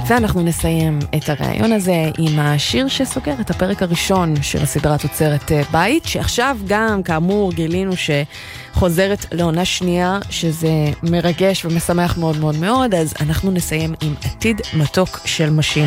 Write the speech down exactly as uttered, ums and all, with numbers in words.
ואנחנו נסיים את הרעיון הזה עם השיר שסוגר את הפרק הראשון של הסדרת תוצרת בית, שעכשיו גם כאמור גילינו שחוזרת לעונה שנייה, שזה מרגש ומשמח מאוד מאוד מאוד. אז אנחנו נסיים עם עתיד מתוק של משין.